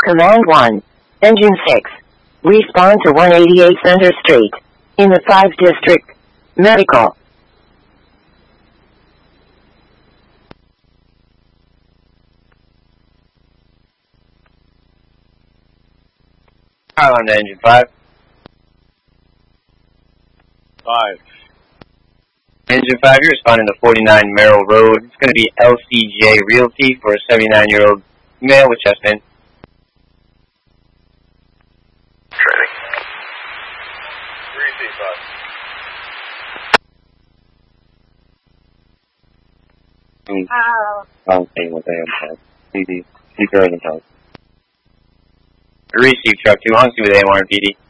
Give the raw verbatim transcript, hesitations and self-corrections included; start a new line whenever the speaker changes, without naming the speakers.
Command one. Engine six. Respond to one eighty-eight Center Street. In the five District. Medical.
On to engine five.
Five.
Engine five, you're responding to forty-nine Merrill Road. It's going to be L C J Realty for a seventy-nine-year-old male with chest pain.
Training. three C five.
Oh. I'm saying what they have. C D. C D. Receive truck two, on to with A M R and P D.